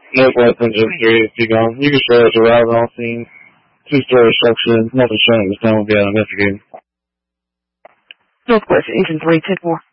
Northwest Engine 3, keep going. You can show us arriving on scene. Two-story structure, nothing showing this time will be investigated. Northwest Engine 3, 10-4.